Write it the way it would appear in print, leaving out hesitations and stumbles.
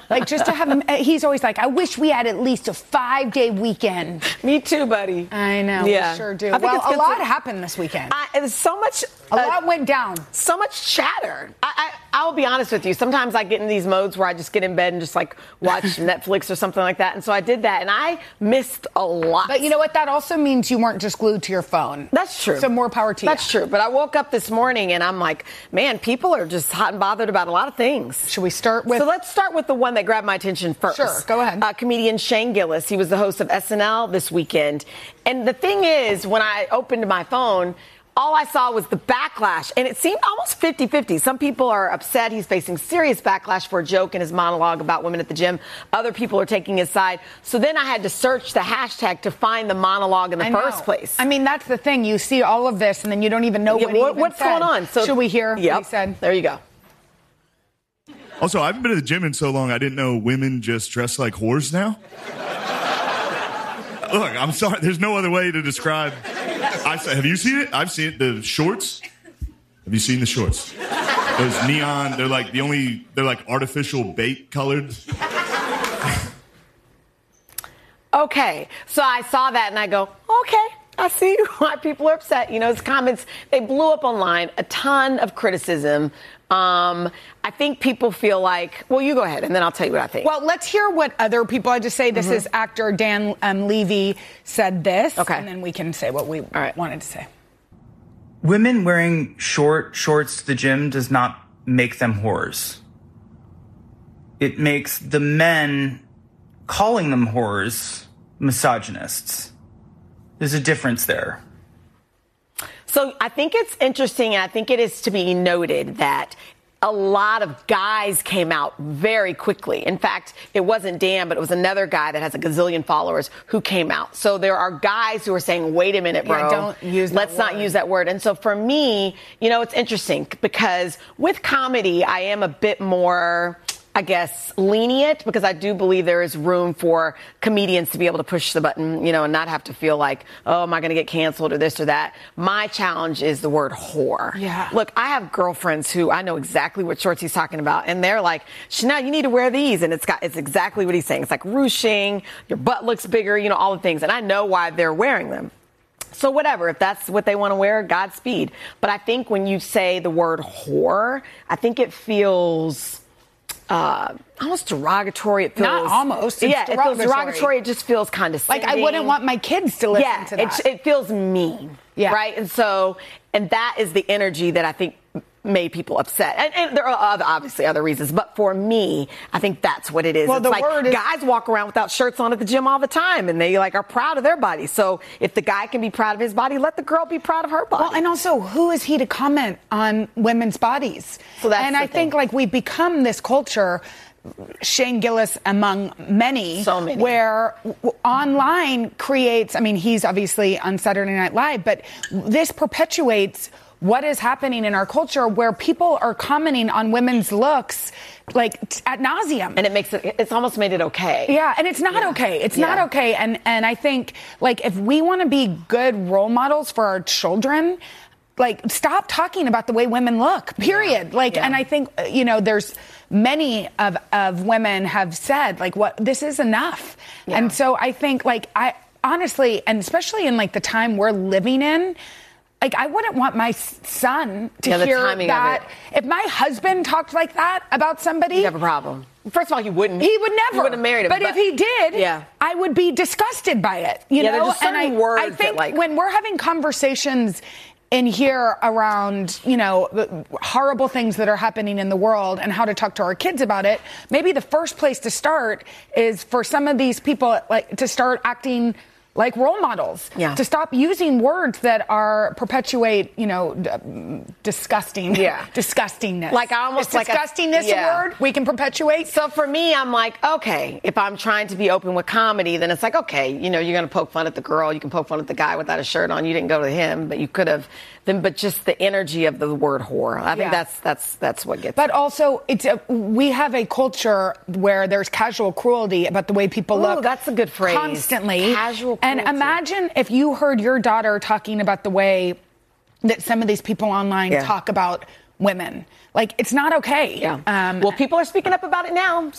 Like, just to have him, he's always like, I wish we had at least a 5-day weekend. Me too, buddy. I know, yeah. we sure do. Well, a lot happened this weekend. There's so much. A lot went down. So much chatter. I'll be honest with you. Sometimes I get in these modes where I just get in bed and just like watch Netflix or something like that. And so I did that, and I missed a lot. But you know what? That also means you weren't just glued to your phone. That's true. So more power to you. That's true. But I woke up this morning and I'm like, man, people are just hot and bothered about a lot of things. Should we start with? So let's start with the one that grabbed my attention first. Sure, go ahead. Comedian Shane Gillis. He was the host of SNL this weekend. And the thing is, when I opened my phone, all I saw was the backlash, and it seemed almost 50-50. Some people are upset he's facing serious backlash for a joke in his monologue about women at the gym. Other people are taking his side. So then I had to search the hashtag to find the monologue in the first place. I mean, that's the thing. You see all of this, and then you don't even know what's going on. So should we hear what he said? There you go. Also, I haven't been to the gym in so long, I didn't know women just dress like whores now. Look, I'm sorry. There's no other way to describe. Have you seen it? I've seen it. The shorts. Have you seen the shorts? Those neon. They're like they're like artificial bait colored. Okay. So I saw that and I go, okay. I see why people are upset. You know, his comments, they blew up online. A ton of criticism. I think people feel like, well, you go ahead, and then I'll tell you what I think. Well, let's hear what other people had to say. This is actor Dan Levy said this, and then we can say what we wanted to say. Women wearing short shorts to the gym does not make them whores. It makes the men calling them whores misogynists. There's a difference there. So I think it's interesting, and I think it is to be noted that a lot of guys came out very quickly. In fact, it wasn't Dan, but it was another guy that has a gazillion followers who came out. So there are guys who are saying, wait a minute, bro. Yeah, don't use that Let's not use that word. And so for me, you know, it's interesting because with comedy, I am a bit more, I guess, lenient, because I do believe there is room for comedians to be able to push the button, you know, and not have to feel like, oh, am I going to get canceled or this or that? My challenge is the word whore. Yeah. Look, I have girlfriends who I know exactly what shorts he's talking about, and they're like, Chanel, you need to wear these. And it's exactly what he's saying. It's like ruching, your butt looks bigger, you know, all the things. And I know why they're wearing them. So whatever, if that's what they want to wear, Godspeed. But I think when you say the word whore, I think it feels almost derogatory. It feels, not almost. It feels derogatory. It just feels condescending. Like I wouldn't want my kids to listen to that. It feels mean. Yeah. Right? And that is the energy that I think made people upset. And there are obviously other reasons. But for me, I think that's what it is. Well, it's the like word is, guys walk around without shirts on at the gym all the time, and they like are proud of their body. So if the guy can be proud of his body, let the girl be proud of her body. Well, and also, who is he to comment on women's bodies? So that's and I think like we've become this culture, Shane Gillis among many, where online creates, I mean, he's obviously on Saturday Night Live, but this perpetuates what is happening in our culture where people are commenting on women's looks like ad nauseum. And it's almost made it okay. Yeah, and it's not okay. It's not okay. And I think like if we want to be good role models for our children, like stop talking about the way women look, period. And I think, you know, there's many of women have said like this is enough. Yeah. And so I think like I honestly, and especially in like the time we're living in, like, I wouldn't want my son to hear that. If my husband talked like that about somebody, you'd have a problem. First of all, he wouldn't. He would never. He wouldn't have married him. But if he did, I would be disgusted by it. You know? There's certain words I think when we're having conversations in here around, you know, horrible things that are happening in the world and how to talk to our kids about it, maybe the first place to start is for some of these people like to start acting like role models, to stop using words that are perpetuate, you know, disgustingness. Like I almost is disgustingness a word we can perpetuate? So for me, I'm like, okay, if I'm trying to be open with comedy, then it's like, okay, you know, you're going to poke fun at the girl, you can poke fun at the guy without a shirt on. You didn't go to him, but you could have. But just the energy of the word whore, I think that's what gets. But also, we have a culture where there's casual cruelty about the way people look. That's a good phrase. Constantly. Casual cruelty. And imagine if you heard your daughter talking about the way that some of these people online talk about women. Like, it's not okay. Yeah. Well, people are speaking up about it now.